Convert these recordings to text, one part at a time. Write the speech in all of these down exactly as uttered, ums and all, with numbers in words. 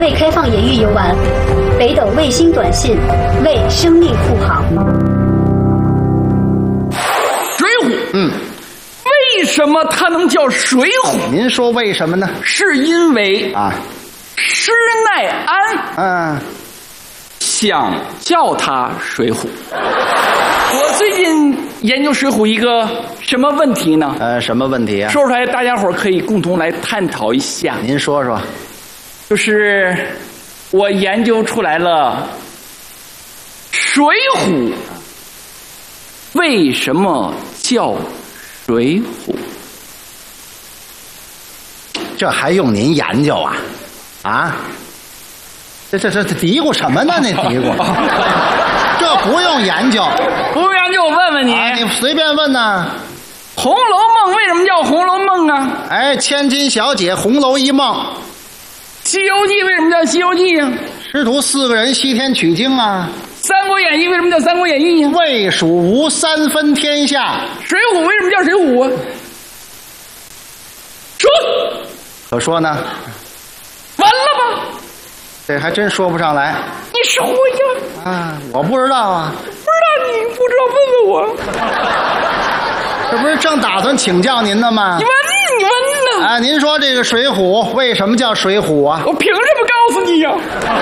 为开放野域游玩，北斗卫星短信为生命护航。 水浒， 嗯， 为什么它能叫水浒？ 您说为什么呢？ 是因为啊， 施耐庵嗯， 想叫它水浒。我最近研究水浒一个什么问题呢？ 呃，什么问题啊？ 说出来，大家伙儿可以共同来探讨一下。 您说说。 就是我研究出来了，水浒为什么叫水浒？ 这还用您研究啊？啊？这这这这嘀咕什么呢？那嘀咕，这不用研究。 不用研究，我问问你， 啊、你随便问呐。 《红楼梦》为什么叫《红楼梦》啊？ 哎，千金小姐红楼一梦。 《西游记》为什么叫《西游记》呀？ 师徒四个人西天取经啊。 《三国演义》为什么叫《三国演义》呀？ 魏蜀吴三分天下。 水浒为什么叫《水浒》啊？说， 可说呢？ 完了吧？ 这还真说不上来。 你说呀？ 啊，我不知道啊。 不知道你不知道，问问我。 这不是正打算请教您呢吗？ 你问你问呢？ 啊，您说这个水浒为什么叫水浒啊？ 我凭什么告诉你呀？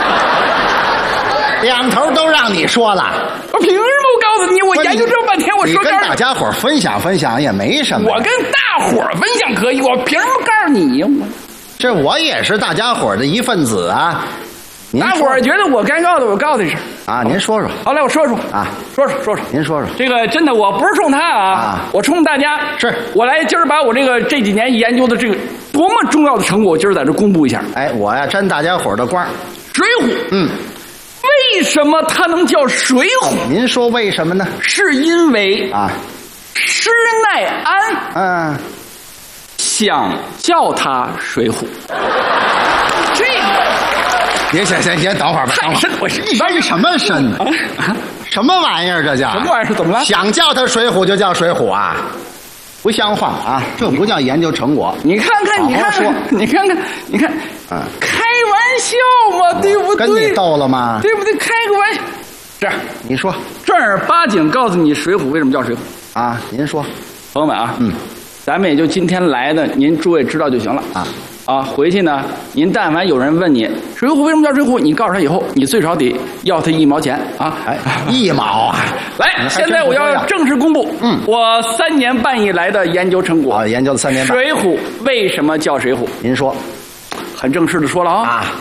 两头都让你说了。 我凭什么告诉你？我研究这么半天，我说跟大家伙分享分享也没什么。 我跟大伙分享可以，我凭什么告诉你呀？我这我也是大家伙的一份子啊。 大伙儿觉得我该告诉我告诉你是啊，您说说。 好，来我说说啊， 说说说说。 您说说。 这个真的，我不是冲他啊， 啊我冲大家。 是我来今儿把我这个这几年研究的这个多么重要的成果，我今儿在这公布一下。 哎，我呀沾大家伙的光。 水浒， 嗯， 为什么它能叫水浒？ 您说为什么呢？ 是因为啊， 施耐庵嗯， 想叫它水浒。这个。 别行行行，等会儿吧，等会儿。 我是一般深什么深呢？啊，什么玩意儿？这叫什么玩意儿？怎么了？ 想叫它水浒就叫水浒啊？不像话啊！这不叫研究成果。 你看看，你看看，你看看，你看， 啊， 开玩笑嘛，对不对？ 跟你逗了吗？ 对不对？开个玩笑。这样， 你说正儿八经告诉你水浒为什么叫水浒啊？您说， 朋友们啊， 嗯， 咱们也就今天来的，您诸位知道就行了啊。 啊，回去呢，您但凡有人问你水浒为什么叫水浒，你告诉他以后，你最少得要他一毛钱啊！ 哎，一毛啊！ 来，现在我要正式公布， 嗯， 我三年半以来的研究成果啊，研究了三年半。 水浒为什么叫水浒？ 您说， 很正式的说了啊！ 啊，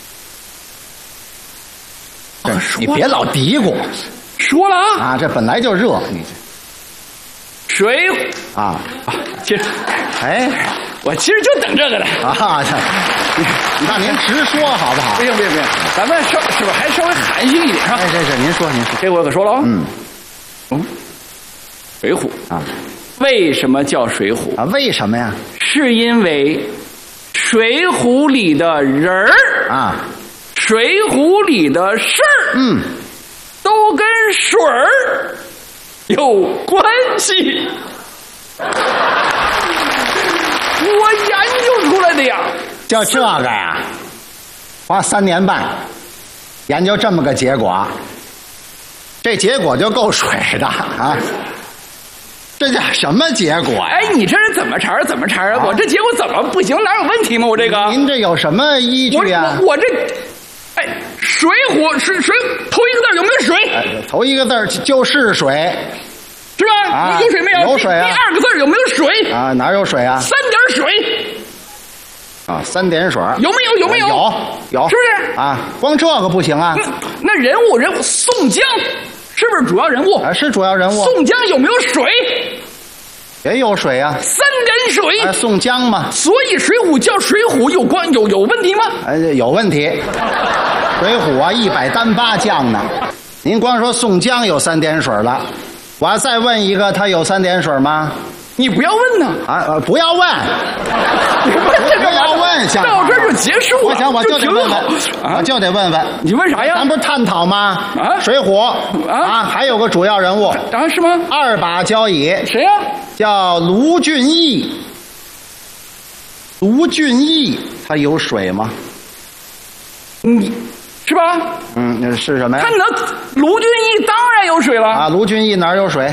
这你别老嘀咕。 说了啊！ 啊，这本来就热，你这水浒啊啊，其实， 哎。 我其实就等这个了啊！那您直说好不好？ 不行不行不行，咱们稍是不是还稍微含蓄一点啊？ 哎，这是您说您说， 这我可说了啊。 嗯， 嗯，水浒啊， 为什么叫水浒啊？为什么呀？ 是因为水浒里的人儿啊， 水浒里的事儿， 嗯， 都跟水儿有关系。我研究出来的呀， 就这个呀，花三年半研究这么个结果，这结果就够水的啊！这叫什么结果呀？ 哎，你这是怎么茬怎么茬啊？我这结果怎么不行？哪有问题吗？我这个， 您这有什么依据啊？ 我我这，哎，水浒水水头一个字有没有水？ 哎、头一个字就是水。 是吧？ 啊、 有水没有？ 有水啊！ 第二个字有没有水？ 啊，哪有水啊？ 三点水。 啊，三点水。 有没有？有没有？ 有有， 是不是？ 啊，光这个不行啊。 那, 那人物人物，宋江是不是主要人物？ 啊，是主要人物。 宋江有没有水？ 也有水啊。 三点水。 哎，宋江嘛。 所以水浒叫水浒有关有有问题吗？ 哎，有问题。水浒啊，一百单八将呢。您光说宋江有三点水了。我要再问一个，他有三点水吗？ 你不要问呢！ 啊，呃，不要问， 你问这个不要问，行， 到这儿就结束了。 我想我就得问问， 啊、 我就得问问， 你问啥呀？ 咱不是探讨吗？ 啊， 水浒啊, 啊，还有个主要人物啊，是吗？ 二把交椅， 谁呀、啊？ 叫卢俊义。卢俊义他有水吗？ 你是吧？ 嗯，那是什么呀？ 他能卢俊义当然有水了啊，卢俊义哪儿有水？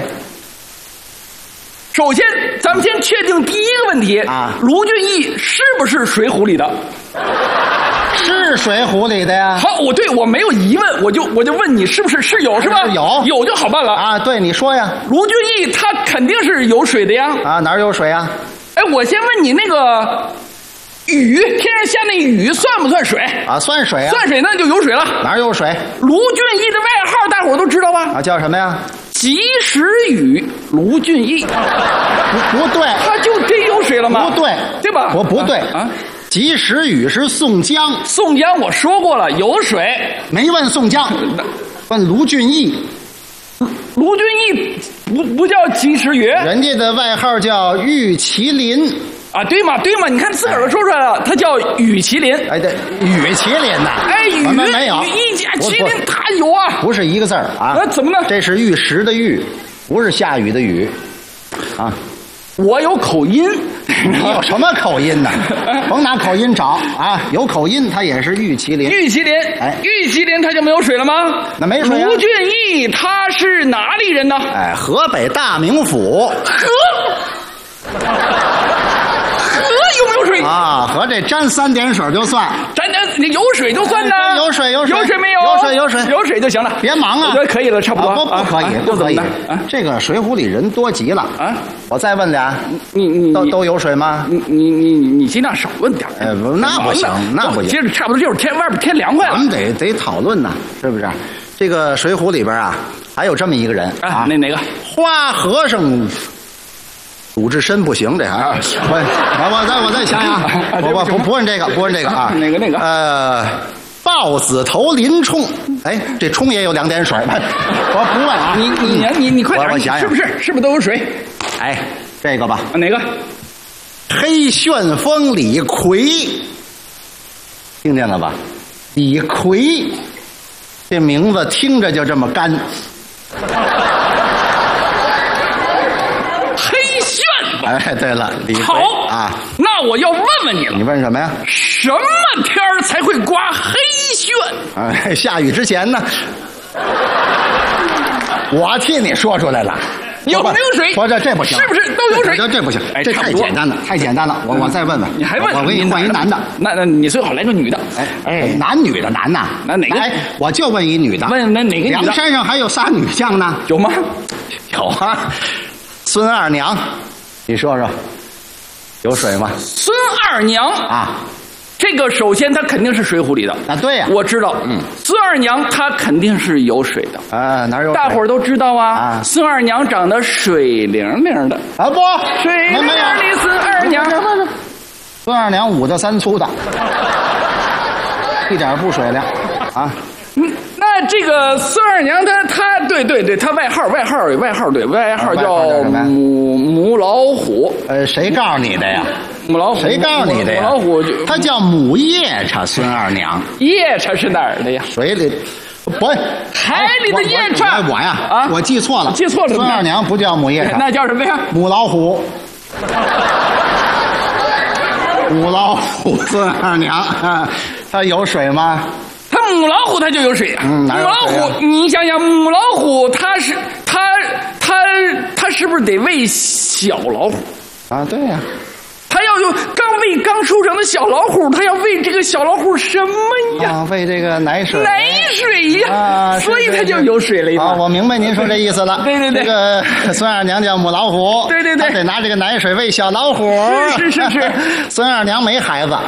首先，咱们先确定第一个问题啊， 卢俊义是不是《水浒》里的？ 是《水浒》里的呀。 好，我对我没有疑问，我就我就问你是不是是有是吧？ 有有就好办了啊。对，你说呀。 卢俊义他肯定是有水的呀。 啊，哪儿有水啊？ 哎，我先问你那个雨，天上下那雨算不算水？ 啊，算水啊。 算水那就有水了。 哪儿有水？ 卢俊义的外号大伙都知道吧？ 啊，叫什么呀？ 及时雨卢俊义。 不不对， 他就真有水了吗？ 不对， 对吧？ 不不对啊！ 及时雨是宋江， 宋江我说过了有水， 没问宋江，问卢俊义。 卢俊义不不叫及时雨， 人家的外号叫玉麒麟啊，对嘛对嘛，你看自个儿都说出来了，他叫雨麒麟。 哎，对，雨麒麟呐， 哎，雨我们没有， 雨一加麒麟，他有啊， 不是一个字儿啊。 那怎么呢？ 这是玉石的玉，不是下雨的雨，啊。 我有口音， 你有什么口音呢？甭拿口音找啊！有口音，他也是玉麒麟。 玉麒麟， 哎， 玉麒麟他就没有水了吗？ 那没水啊。 卢俊义他是哪里人呢？ 哎，河北大名府。 河，河有没有水啊？河这沾三点水就算， 沾沾你有水就算呢？ 有水有水有水没有？ 有水有水有水就行了。 别忙啊！ 我觉得可以了，差不多。 啊、不不可以， 啊、 不可以。 啊、 这个《水浒》里人多极了啊！ 我再问俩， 你你都都有水吗？ 你你你你尽量少问点。 哎，不，那不行，那不行。 接着差不多就是天外边天凉快了， 咱们得得讨论呐，是不是？这个《水浒》里边啊，还有这么一个人啊， 那哪个？ 花和尚。鲁智深不行，这还我我我再我再想想，我我不不问这个，不问这个啊。 哪个哪个？ 呃，豹子头林冲，哎，这冲也有两点水，我不问啊。 你你你你快点， 我想想， 是不是是不是都有水？ 哎，这个吧。 哪个？ 黑旋风李逵，听见了吧？李逵，这名字听着就这么干。哎，对了，李逵啊， 那我要问问你了， 你问什么呀？ 什么天儿才会刮黑旋？ 哎，下雨之前呢，我替你说出来了。 有没有水？ 我这这不行， 是不是都有水？ 这这不行，这太简单了，太简单了。我我再问问， 你还问？ 我给你换一男的。 那那你最好来个女的。 哎哎，男女的男呐？ 那哪个？ 哎，我就问一女的。 问那哪个女的？ 梁山上还有仨女将呢？ 有吗？ 有啊，孙二娘。你说说，有水吗？ 孙二娘啊， 这个首先她肯定是《水浒》里的啊，对呀、啊， 我知道。嗯，孙二娘她肯定是有水的啊，哪有水？ 大伙儿都知道啊。 啊， 孙二娘长得水灵灵的啊，不， 水灵灵的孙二娘。 孙二娘五大三粗的，一点不水灵啊。 嗯，那这个孙二娘她她对对对，她外号外号外号对外号叫母母老虎。 呃，谁告诉你的呀？ 母老虎。 谁告诉你的呀？ 母老虎就她叫母夜叉孙二娘。 夜叉是哪儿的呀？ 水里。不， 海里的夜叉。 我呀啊， 我记错了， 记错了。 孙二娘不叫母夜叉， 那叫什么呀？ 母老虎。母老虎孙二娘啊，她有水吗？ 它母老虎它就有水啊， 嗯，哪有水啊？ 母老虎，你想想，母老虎它是它它它是不是得喂小老虎啊？对呀、啊， 它要有刚喂刚出生的小老虎，它要喂这个小老虎什么呀？ 啊，喂这个奶水， 奶水呀， 啊， 所以它就有水了啊。我明白您说这意思了。 对对对， 这个孙二娘叫母老虎， 对对对， 得拿这个奶水喂小老虎。 是是是是， 孙二娘没孩子。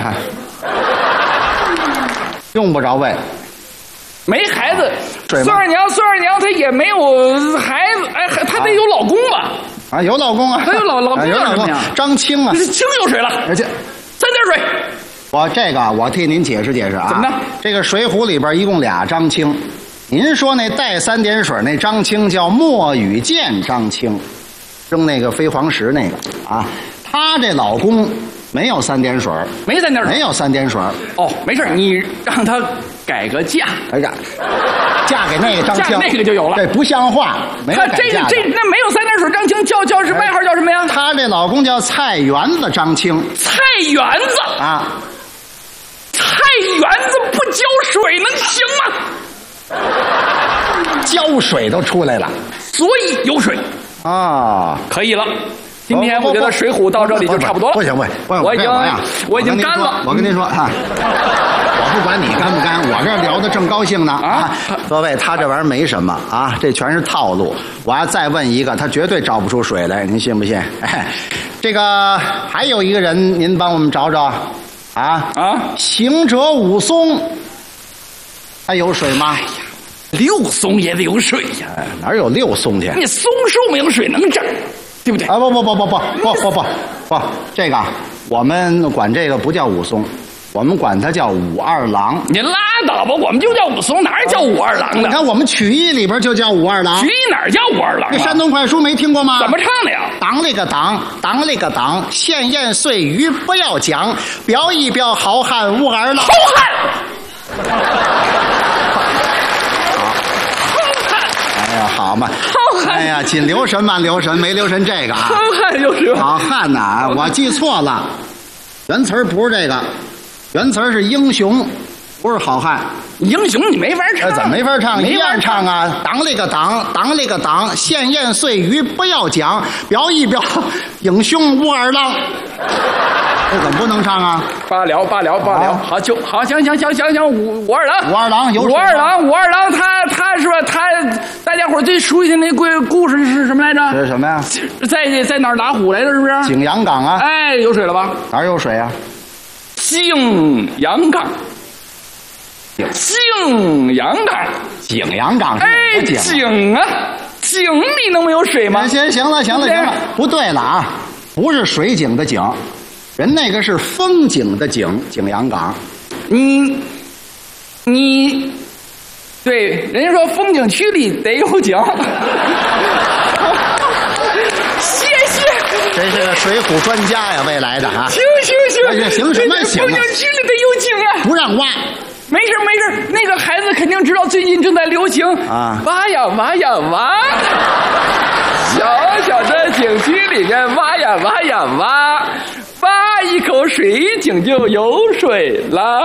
用不着喂， 没孩子。孙二娘，孙二娘她也没有孩子，哎，她得有老公吧？ 啊，有老公啊， 她有老老公， 有老公，张青啊， 青有水了， 而且三点水。 我这个我替您解释解释啊， 怎么的？ 这个《水浒》里边一共俩张青，您说那带三点水那张青叫墨雨剑张青，扔那个飞黄石那个啊，她这老公。没有三点水， 没三点水， 没有三点水。 哦，没事，你让他改个嫁， 哎呀，嫁给那个张青， 嫁那个就有了。 这不像话，没有改嫁的。 他这个这那没有三点水张青，叫叫是外号叫什么呀？ 他这老公叫菜园子张青。 菜园子啊， 菜园子不浇水能行吗？ 浇水都出来了， 所以有水啊， 可以了。今天我觉得《水浒》到这里就差不多了。 不行不行， 我已经我已经干了。 我跟您说啊，我不管你干不干，我这聊得正高兴呢啊！各位，他这玩意儿没什么啊，这全是套路。我要再问一个，他绝对找不出水来，您信不信？哎，这个还有一个人，您帮我们找找啊啊！行者武松，他有水吗？ 六松也得有水呀， 哪有六松去？ 你松树没有水能长，对不对？ 啊不不不不不不不不不，这个我们管这个不叫武松，我们管它叫武二郎。 你拉倒吧，我们就叫武松，哪儿叫武二郎的？ 你看我们曲艺里边就叫武二郎。 曲艺哪儿叫武二郎？ 这山东快书没听过吗？ 怎么唱的呀？ 当了个当，当了个当，闲言碎语不要讲，标一标好汉武二郎。 好汉。 哎呀，好嘛！ 好汉！ 哎呀，仅留神慢留神，没留神这个啊！ 好汉就是好汉呐！我记错了，原词儿不是这个，原词儿是英雄，不是好汉。 英雄你没法唱， 怎么没法唱？ 一样唱啊！当了个当，当了个当，闲言碎语不要讲，标一标英雄武二郎。这怎么不能唱啊？ 罢了罢了罢了，好就好，行行行行行，武武二郎， 武二郎有武二郎，武二郎，他他是吧？他大家伙最熟悉那故故事是什么来着？ 是什么呀？ 在在哪儿打虎来着？是不是？ 景阳冈啊！ 哎，有水了吧？ 哪儿有水啊？ 景阳冈。景阳冈， 景阳冈， 哎，景啊，景里能没有水吗？ 行行了，行了，行了，不对了啊，不是水井的井，人那个是风景的景，景阳冈。 你，你，对，人家说风景区里得有井。谢谢， 这是个水浒专家呀，未来的啊。 行行行， 行什么行？ 风景区里得有井啊， 不让挖。 没事没事，那个孩子肯定知道最近正在流行啊，挖呀挖呀挖，小小的井区里面挖呀挖呀挖，挖一口水井就有水了。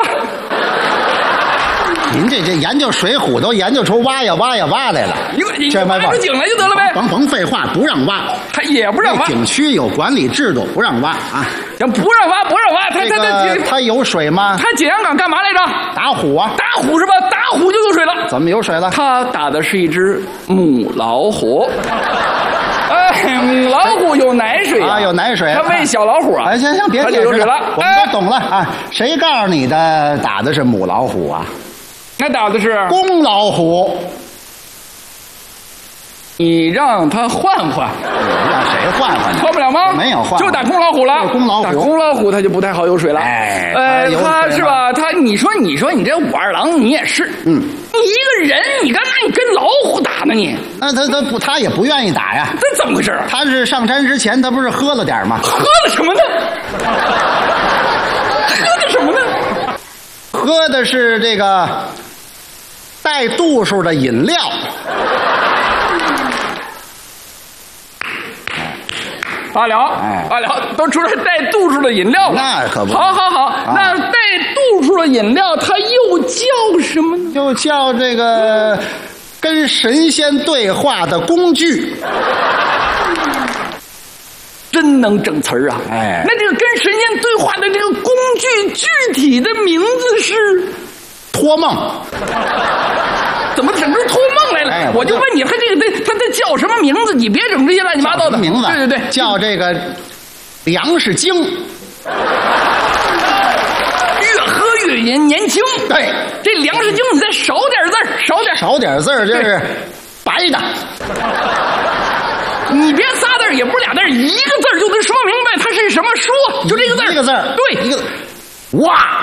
您这这研究水浒都研究出挖呀挖呀挖来了， 你这挖出井来就得了呗。 甭甭废话，不让挖， 他也不让挖。 景区有管理制度，不让挖啊。 行，不让挖，不让挖。他他他他有水吗？ 他景阳冈干嘛来着？ 打虎啊！ 打虎是吧？打虎就有水了。 怎么有水了？ 他打的是一只母老虎。哎，母老虎有奶水啊，有奶水。 他喂小老虎啊。 哎，行行，别解释了， 我们都懂了啊。谁告诉你的打的是母老虎啊？ 那打的是公老虎。 你让他换换， 让谁换换？ 换不了吗？ 没有换， 就打公老虎了。 公老虎， 打公老虎他就不太好有水了。 哎， 呃，他是吧？他，你说，你说，你这武二郎，你也是，嗯，你一个人，你干嘛你跟老虎打呢？你那他他不，他也不愿意打呀。 这怎么回事啊？ 他是上山之前，他不是喝了点吗？ 喝了什么呢？喝的什么呢？ 喝的是这个带度数的饮料。 罢了， 哎， 罢了，都出来带度数的饮料了。 那可不。 好好好，啊、那带度数的饮料，它又叫什么呢？ 又叫这个跟神仙对话的工具。 真能整词儿啊！ 哎， 那这个跟神仙对话的这个工具，具体的名字是托梦。 怎么整出托梦来了？哎、我就问你，他这个他他叫什么名字？你别整这些乱七八糟的名字。 对对对， 叫这个粮食精。 越喝越年年轻。 对， 这粮食精，你再少点字儿，少点少点字儿，这是白的。 你别仨字儿，也不是俩字儿，一个字儿就能说明白它是什么说，就这个字儿。 一个字儿， 对， 一个哇。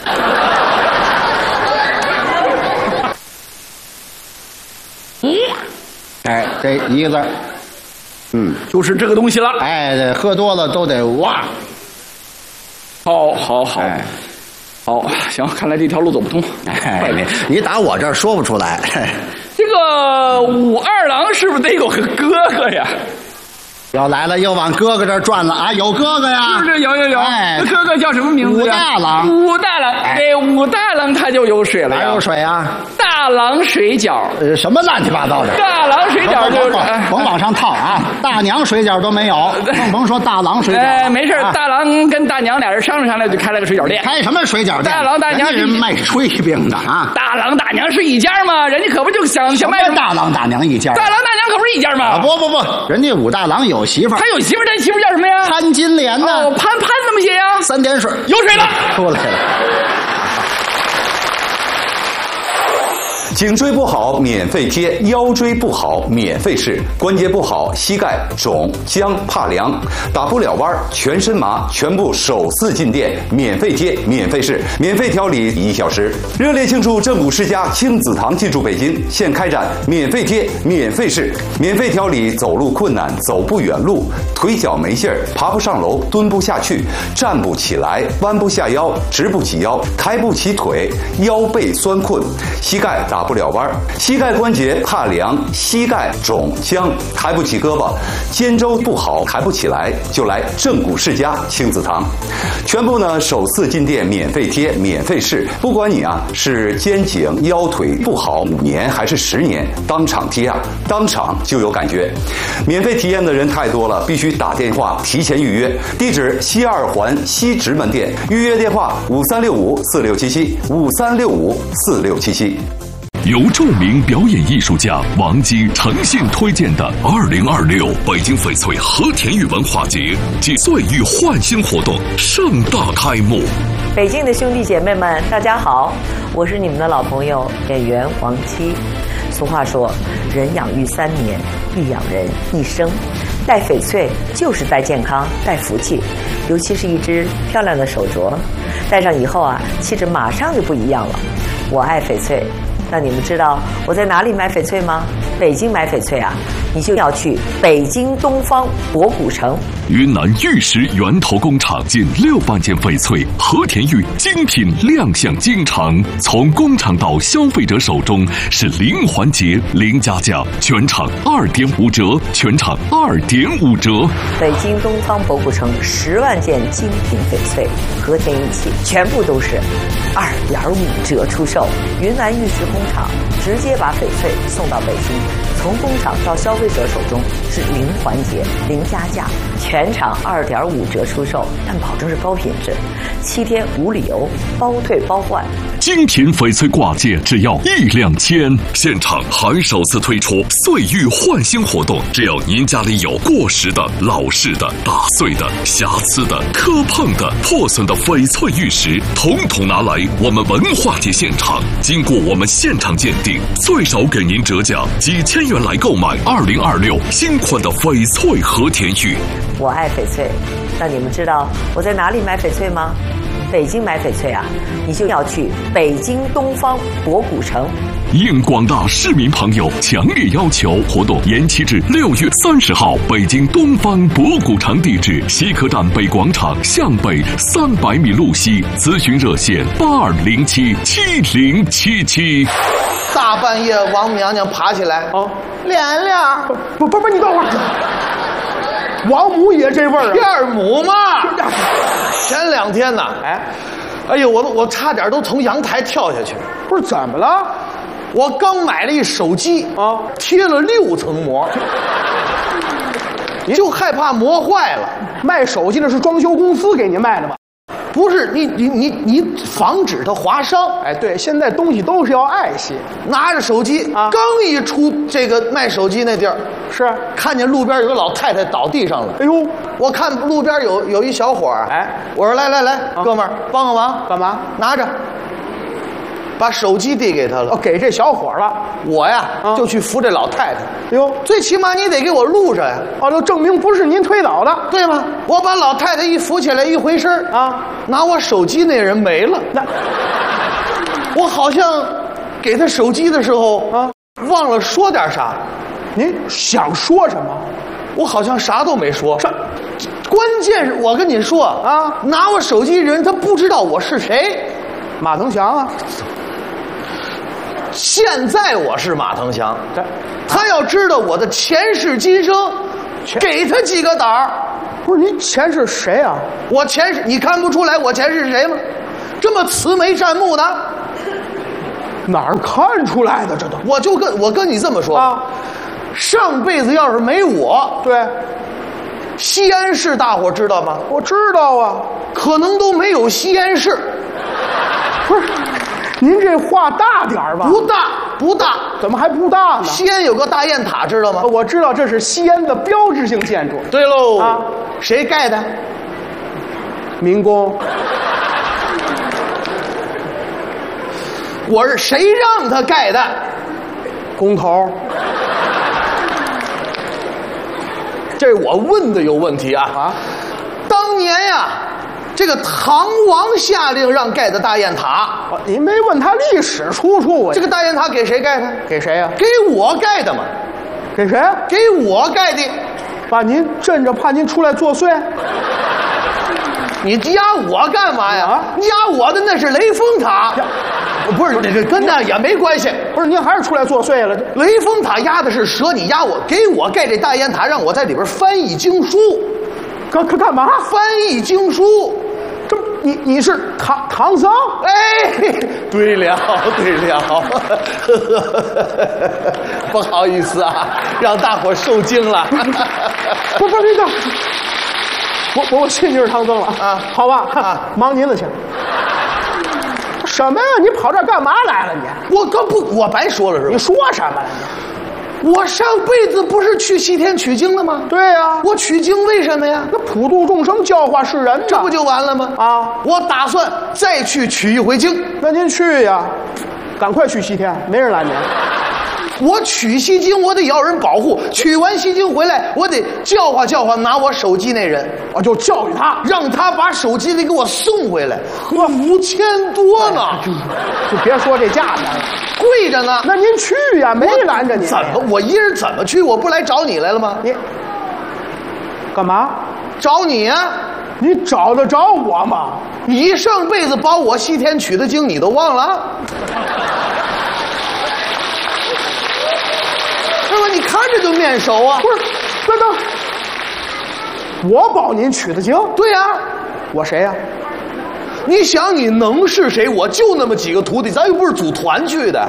哎，这一个字儿，嗯， 就是这个东西了。 哎，喝多了都得哇。 好，好，好， 哎、 好，行，看来这条路走不通。 哎，你你打我这儿说不出来。 这个武二郎是不是得有个哥哥呀？ 又来了，又往哥哥这儿转了啊！有哥哥呀？ 是不是有有有？ 哎， 哥哥叫什么名字呀？ 武大郎。 武大郎，哎，武大郎他就有水了呀。 哪有水啊？ 大郎水饺。 呃，什么乱七八糟的？ 大郎水饺就是甭往上套啊！大娘水饺都没有，更甭说大郎水饺。 哎，没事，大郎跟大娘俩人商量商量，就开了个水饺店。 开什么水饺店？ 大郎大娘是卖炊饼的啊！ 大郎大娘是一家吗？人家可不就想想卖大郎大娘一家？ 大郎大娘可不是一家吗？ 啊，不不不，人家武大郎有媳妇儿， 他有媳妇儿，他媳妇儿叫什么呀？ 潘金莲呢？ 哦，潘潘怎么写呀？ 三点水， 有水了， 出来了。 颈椎不好免费贴，腰椎不好免费试，关节不好膝盖肿僵怕凉打不了弯全身麻，全部首次进店免费贴免费试，免费调理一小时。热烈庆祝正骨世家亲子堂进驻北京，现开展免费贴免费试，免费调理走路困难走不远路，腿脚没劲儿爬不上楼蹲不下去站不起来弯不下腰直不起腰抬不起腿腰背酸困膝盖打不了弯，膝盖关节怕凉，膝盖肿僵，抬不起胳膊，肩周不好，抬不起来，就来正骨世家亲子堂。全部呢首次进店免费贴，免费试，不管你啊是肩颈腰腿不好五年还是十年，当场贴啊，当场就有感觉。免费体验的人太多了，必须打电话提前预约。地址西二环西直门店，预约电话五三六五四六七七五三六五四六七七。 由著名表演艺术家王姬诚信推荐的二零二六北京翡翠和田玉文化节暨岁玉焕新活动盛大开幕。 北京的兄弟姐妹们，大家好，我是你们的老朋友演员王姬。俗话说，人养育三年，亦养人一生。戴翡翠就是戴健康，戴福气，尤其是一只漂亮的手镯，戴上以后啊，气质马上就不一样了。我爱翡翠。那你们知道我在哪里买翡翠吗？北京买翡翠啊，你就要去北京东方博古城。 云南玉石源头工厂近六万件翡翠和田玉精品亮相京城，从工厂到消费者手中是零环节零加价，全场二点五折，全场二点五折。 北京东方博古城十万件精品翡翠和田玉器，全部都是二点五折出售。云南玉石工厂直接把翡翠送到北京，从工厂到消费者手中是零环节零加价，全场二点五折出售，但保证是高品质，七天无理由，包退包换。 精品翡翠挂件只要一两千，现场还首次推出岁玉焕新活动，只要您家里有过时的、老式的、打碎的、瑕疵的、磕碰的、破损的翡翠玉石，统统拿来我们文化节现场，经过我们现场鉴定，最少给您折价几千元来购买二零二六新款的翡翠和田玉。 我爱翡翠，那你们知道我在哪里买翡翠吗？北京买翡翠啊，你就要去北京东方博古城。 应广大市民朋友强烈要求，活动延期至六月三十号。北京东方博古城地址：西客站北广场向北三百米路西。咨询热线：八二零七七零七七。 大半夜，王母娘娘爬起来，哦，莲莲， 不不不，你等会儿。王母也这味儿啊？ 二母嘛。前两天呢，哎，哎呦，我我差点都从阳台跳下去。 不是怎么了？ 我刚买了一手机啊，贴了六层膜，就害怕磨坏了。 卖手机的是装修公司给你卖的吗？ 不是，你你你你防止它划伤。 哎，对，现在东西都是要爱惜。 拿着手机啊，刚一出这个卖手机那地儿， 是看见路边有个老太太倒地上了。 哎呦， 我看路边有有一小伙儿，哎，我说来来来，啊、哥们儿帮个忙， 干嘛？ 拿着，把手机递给他了。 哦，给这小伙了。 我呀、啊、就去扶这老太太。 哟， 最起码你得给我录着呀。 哦，就证明不是您推倒的， 对吗？我把老太太一扶起来，一回身啊，拿我手机那人没了。那我好像给他手机的时候啊，忘了说点啥。 您想说什么？ 我好像啥都没说。啥？关键是我跟你说啊，拿我手机人他不知道我是谁。 马腾祥啊。 现在我是马腾祥，他要知道我的前世今生， 给他几个胆儿。 不是您前世谁啊？ 我前世你看不出来我前世是谁吗？这么慈眉善目的， 哪儿看出来的？这都我就跟我跟你这么说啊， 上辈子要是没我， 对， 西安市大伙知道吗？ 我知道啊， 可能都没有西安市。 不是，您这话大点儿吧？ 不大，不大， 怎么还不大呢？ 西安有个大雁塔，知道吗？ 我知道，这是西安的标志性建筑。 对喽， 啊， 谁盖的？ 民工。 我是谁让他盖的？ 工头。 这我问的有问题啊！ 啊， 当年呀，这个唐王下令让盖的大雁塔， 您没问他历史出处啊？ 这个大雁塔给谁盖的？ 给谁呀？ 给我盖的嘛。 给谁？ 给我盖的。 把您镇着，怕您出来作祟。 你压我干嘛呀？ 啊， 压我的那是雷峰塔。不是，这这跟那也没关系。 不是，您还是出来作祟了。 雷峰塔压的是蛇，你压我，给我盖这大雁塔，让我在里边翻译经书。 干干干嘛？ 翻译经书。 这你你是唐唐僧？ 哎，对了对了，不好意思啊，让大伙受惊了。 不不，那个，我我我信你是唐僧了啊， 好吧， 啊， 忙您的去。什么呀？你跑这儿干嘛来了你？ 我可不，我白说了是吧？ 你说什么了你？我上辈子不是去西天取经的吗？ 对呀， 我取经为什么呀？ 那普度众生，教化世人， 这不就完了吗？ 啊， 我打算再去取一回经。 那您去呀，赶快去西天，没人拦您。 我取西经，我得要人保护。取完西经回来，我得教化教化拿我手机那人， 我就教育他， 让他把手机得给我送回来。呵，五千多呢， 就就别说这价钱了， 贵着呢。 那您去呀，没拦着你。 怎么我一人怎么去？我不来找你来了吗？ 你干嘛？ 找你呀、啊？ 你找得着我吗？ 你上辈子保我西天取的经，你都忘了？是吧？你看着就面熟啊！ 不是，等等，我保您取的经？ 对呀、啊， 我谁呀、啊？ 你想你能是谁？我就那么几个徒弟，咱又不是组团去的。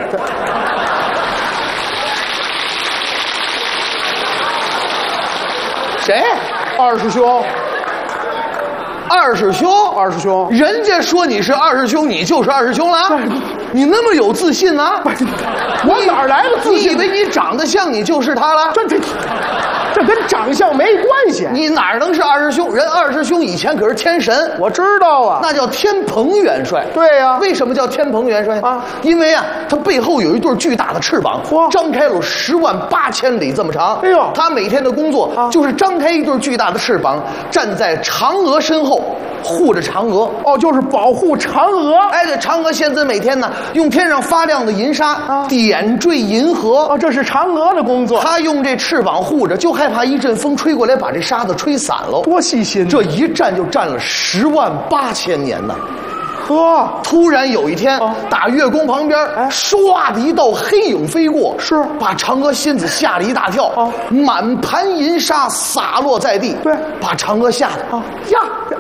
谁？ 二师兄。 二师兄， 二师兄， 人家说你是二师兄，你就是二师兄了。你那么有自信啊？ 我哪来的自信？ 你以为你长得像你就是他了？ 这这这跟长相没关系。 你哪能是二师兄？人二师兄以前可是天神， 我知道啊， 那叫天蓬元帅。 对呀、啊， 为什么叫天蓬元帅啊？ 因为啊，他背后有一对巨大的翅膀，张开了十万八千里这么长。 哎呦， 他每天的工作就是张开一对巨大的翅膀，站在嫦娥身后。护着嫦娥哦，就是保护嫦娥。 哎，这嫦娥仙子每天呢，用天上发亮的银沙、啊、点缀银河。 哦，这是嫦娥的工作。 她用这翅膀护着，就害怕一阵风吹过来把这沙子吹散了。 多细心！ 这一站就站了十万八千年呢。 呵， 突然有一天，啊、打月宫旁边， 哎， 唰的一道黑影飞过， 是把嫦娥仙子吓了一大跳。 啊， 满盘银沙洒落在地， 对， 把嫦娥吓得啊呀。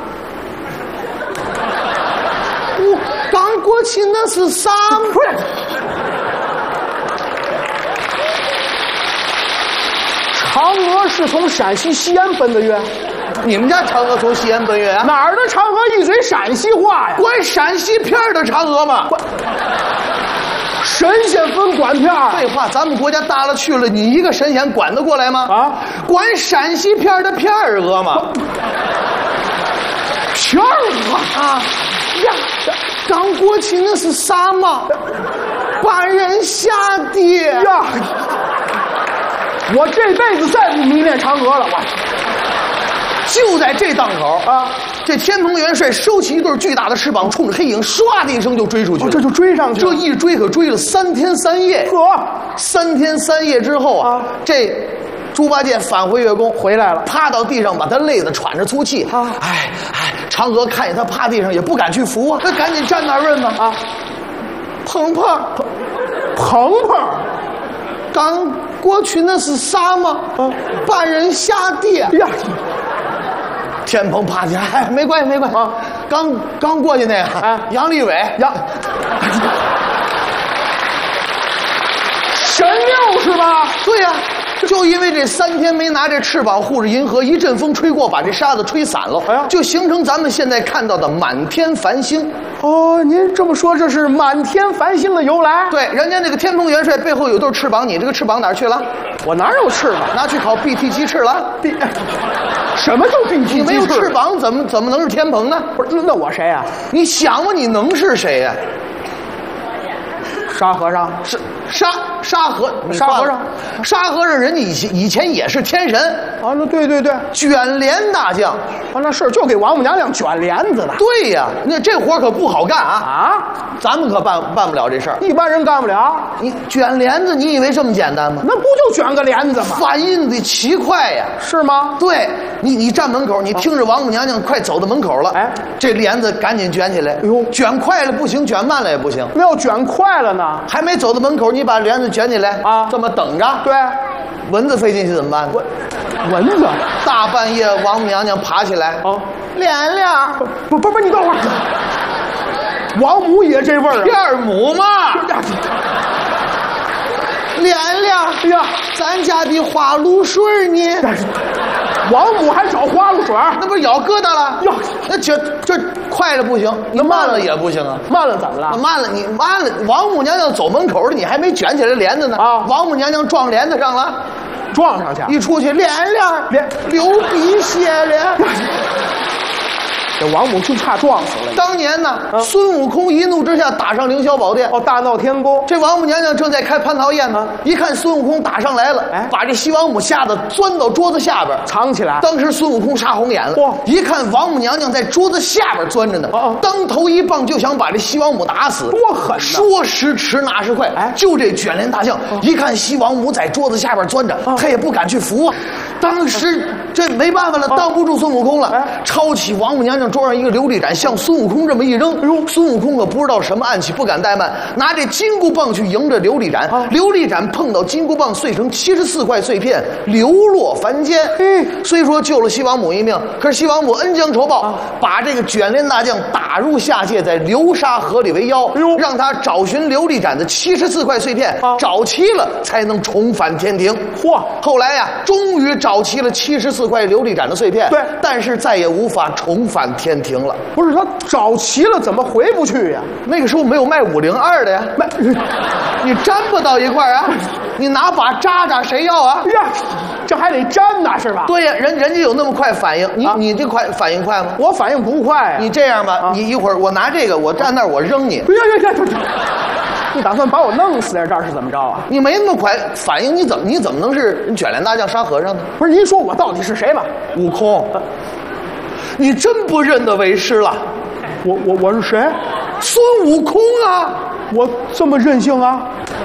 我刚过去那是啥？ 不是，嫦娥是从陕西西安奔的月。 你们家嫦娥从西安奔月啊？ 哪儿的嫦娥一嘴陕西话呀？ 管陕西片的嫦娥吗？ 神仙分管片儿。 废话，咱们国家大了去了，你一个神仙管得过来吗？ 啊， 管陕西片的片儿娥吗？ 片儿娥啊呀！刚过去那是啥嘛？把人吓的呀！我这辈子再不迷恋嫦娥了，我。 就在这当口啊， 这天蓬元帅收起一对巨大的翅膀，冲着黑影唰的一声就追出去了。 哦，这就追上去了。 这一追可追了三天三夜。 呵， 三天三夜之后啊，啊这猪八戒返回月宫回来了， 趴到地上，把他累得喘着粗气。啊，哎哎，嫦娥看见他趴地上，也不敢去扶啊，那赶紧站那儿问吧。啊，鹏鹏， 鹏鹏， 刚过去那是啥吗？啊，半人下地呀！天蓬趴下，哎，没关系，没关系啊。刚刚过去那个，哎，杨利伟，杨神六是吧？ 对呀、啊。就因为这三天没拿这翅膀护着银河，一阵风吹过，把这沙子吹散了，哎呀，就形成咱们现在看到的满天繁星。 哦，您这么说，这是满天繁星的由来？ 对，人家那个天蓬元帅背后有对翅膀，你这个翅膀哪儿去了？ 我哪有翅膀？ 拿去烤 B T 鸡翅了。B 什么叫 B T 鸡翅？ 你没有翅膀，怎么怎么能是天蓬呢？ 不是，那我谁呀、啊？ 你想吧，你能是谁呀、啊？ 沙和尚是沙沙和沙和尚， 沙和尚人家以前以前也是天神啊，那对对对， 卷帘大将啊，那是就给王母娘娘卷帘子的。 对呀，那这活可不好干啊啊， 咱们可办办不了这事儿， 一般人干不了。 你卷帘子，你以为这么简单吗？ 那不就卷个帘子吗？ 反应得奇快呀， 是吗？ 对你，你站门口，你听着王母娘娘快走到门口了，哎，这帘子赶紧卷起来。哎呦，卷快了不行，卷慢了也不行。 那要卷快了呢？ 还没走到门口，你把帘子卷起来啊，这么等着。 对， 蚊子飞进去怎么办？ 蚊子， 大半夜王母娘娘爬起来，哦，莲莲， 不不不，你等会儿，王母也这味儿啊？ 二母嘛。莲莲，哎呀，咱家的花露水呢？ 王母还找花露水， 那不是咬疙瘩了？哟，那这这快了不行，你慢了也不行啊。 慢了怎么了？ 慢了你慢了，王母娘娘走门口了，你还没卷起来帘子呢。啊，王母娘娘撞帘子上了， 撞上去， 一出去莲莲莲流鼻血了。 这王母就差撞死了。 当年呢，啊、孙悟空一怒之下打上凌霄宝殿， 哦，大闹天宫。 这王母娘娘正在开蟠桃宴呢，啊、一看孙悟空打上来了，哎，把这西王母吓得钻到桌子下边藏起来。 当时孙悟空杀红眼了，哇！一看王母娘娘在桌子下边钻着呢，哦哦，当头一棒就想把这西王母打死， 多狠！ 说时迟那时快，哎，就这卷帘大将、哦、一看西王母在桌子下边钻着，哦、他也不敢去扶啊。当时这没办法了，当不住孙悟空了，哎，抄起王母娘娘桌上一个琉璃盏，向孙悟空这么一扔，哎呦，孙悟空可不知道什么暗器，不敢怠慢，拿这金箍棒去迎着琉璃盏，啊、琉璃盏碰到金箍棒，碎成七十四块碎片，流落凡间。嗯，虽说救了西王母一命，可是西王母恩将仇报，啊、把这个卷帘大将打入下界，在流沙河里为妖，哎呦，让他找寻琉璃盏的七十四块碎片，啊、找齐了才能重返天庭。嚯！后来呀，终于找齐了七十四块琉璃盏的碎片，对，但是再也无法重返天庭了。 不是他找齐了，怎么回不去呀？ 那个时候没有卖五零二的呀，卖你粘不到一块儿啊，你拿把扎扎谁要啊？ 呀，这还得粘呐，是吧？ 对呀，人人家有那么快反应，你、啊、你这快反应快吗？ 我反应不快呀。 你这样吧，啊、你一会儿我拿这个，我站那儿我扔你。 哎呀呀呀！你打算把我弄死在这儿是怎么着啊？ 你没那么快反应，你怎么你怎么能是卷帘大将沙和尚呢？ 不是，您说我到底是谁吧？ 悟空，你真不认得为师了？ 我我我是谁？ 孙悟空啊！ 我这么任性啊？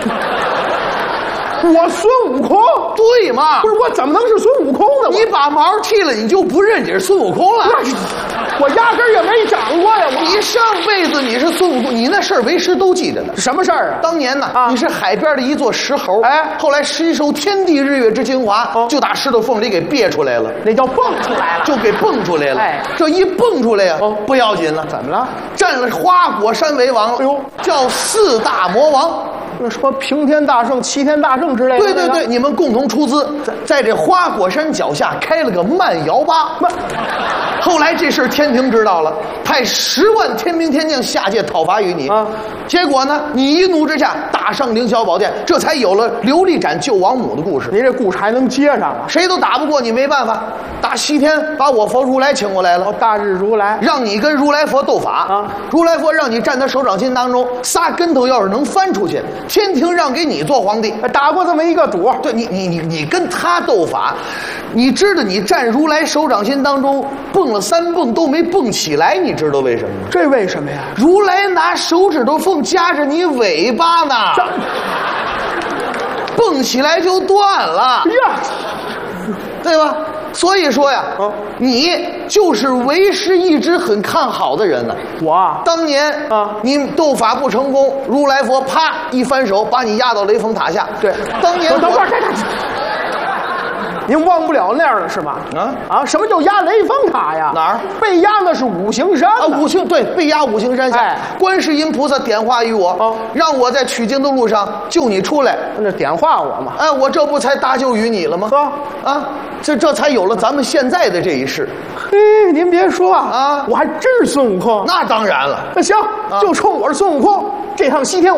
我孙悟空？ 对嘛？ 不是，我怎么能是孙悟空呢？ 你把毛剃了，你就不认你是孙悟空了？ 我压根儿也没长过呀！我你上辈子你是孙悟空，你那事儿为师都记着呢。 什么事儿啊？ 当年呢，啊、你是海边的一座石猴，哎，后来吸收天地日月之精华，哦、就打石头缝里给憋出来了， 那叫蹦出来了， 就给蹦出来了。哎，这一蹦出来呀、啊，哦、不要紧了， 怎么了？ 占了花果山为王了，哎呦，叫四大魔王。 什么平天大圣、齐天大圣之类的？ 对对对，你们共同出资，在在这花果山脚下开了个慢摇吧。慢。后来这事天庭知道了，派十万天兵天将下界讨伐于你。啊，结果呢，你一怒之下打上凌霄宝殿，这才有了琉璃盏救王母的故事。 您这故事还能接上啊？ 谁都打不过你，没办法，打西天把我佛如来请过来了。 哦，大日如来， 让你跟如来佛斗法啊！如来佛让你站他手掌心当中，仨跟头要是能翻出去，天庭让给你做皇帝。 打过这么一个主， 对你，你你你跟他斗法，你知道你站如来手掌心当中蹦了三蹦都没蹦起来，你知道为什么吗？ 这为什么呀？ 如来拿手指头缝夹着你尾巴呢，蹦起来就断了。呀， 对吧？所以说呀， 嗯你就是为师一直很看好的人呢。 我啊， 当年啊你斗法不成功，如来佛啪一翻手把你压到雷峰塔下。 对， 当年等会儿，您忘不了那样了是吧？ 啊啊，什么叫压雷峰塔呀？ 哪儿被压的是五行山啊，五行对，被压五行山下， 哎观世音菩萨点化于我， 哦让我在取经的路上救你出来。 那点化我嘛。 哎，我这不才搭救于你了吗？ 呵啊，这这才有了咱们现在的这一世。 嘿，您别说啊， 啊我还真是孙悟空。 那当然了， 那行，就冲我是孙悟空，这趟西天我。